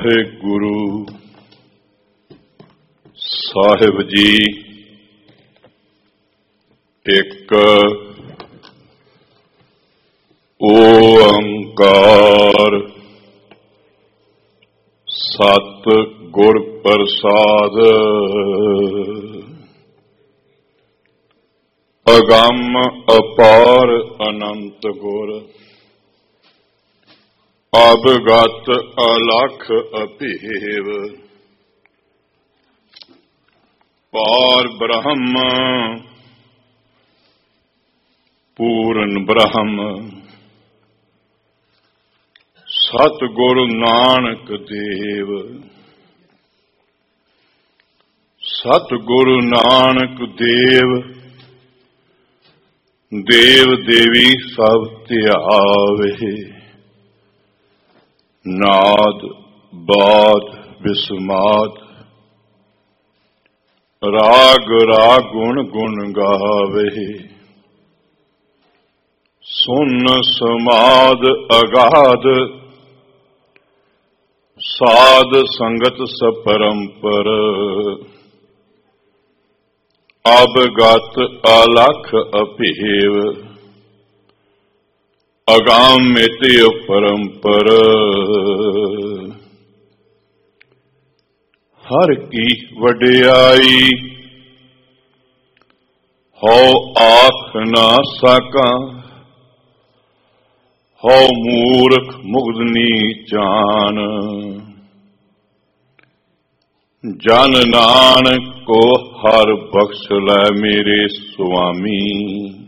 ਗੁਰੂ ਸਾਹਿਬ ਜੀ ਇੱਕ ਓੰਕਾਰ ਸਤ ਗੁਰ ਪ੍ਰਸਾਦ ਅਗੰਮ ਅਪਾਰ ਅਨੰਤ ਗੁਰ ਅਵਗਤ ਅਲਖ ਅਭੇਵ ਪਾਰ ਬ੍ਰਹਮ ਪੂਰਨ ਬ੍ਰਹਮ ਸਤਿਗੁਰੂ ਨਾਨਕ ਦੇਵ। ਸਤਿਗੁਰੂ ਨਾਨਕ ਦੇਵ ਦੇਵ ਦੇਵੀ ਸਭ ਧਿਆਵੇ। ਨਾਦ ਬਾਦ ਬਿਸਮਾਦ ਰਾਗ ਰਾਗ ਗੁਣ ਗੁਣ ਗਾਵੇ। ਸੁਨ ਸਮਾਦ ਅਗਾਧ ਸਾਧ ਸੰਗਤ ਸਪਰੰਪਰ ਅਵਗਤ ਅਲਖ ਅਭੇਵ ਅਗਾਮਿਤ ਪਰੰਪਰ। ਹਰ ਕੀ ਵਡਿਆਈ ਹਉ ਆਖ ਨਾ ਸਕਾਂ। ਹਉ ਮੂਰਖ ਮੁਗਧਨੀ ਜਾਨ ਜਨ ਨਾਨਕ ਕੋ ਹਰ ਬਖਸ਼ ਲੈ ਮੇਰੇ ਸੁਆਮੀ।